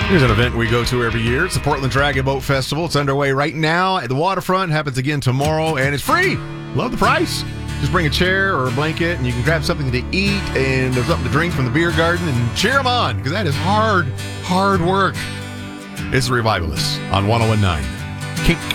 Here's an event we go to every year. It's the Portland Dragon Boat Festival. It's underway right now at the waterfront. Happens again tomorrow, and it's free. Love the price. Just bring a chair or a blanket, and you can grab something to eat and there's something to drink from the beer garden and cheer them on, because that is hard work. It's the Revivalists on 101.9 Kink.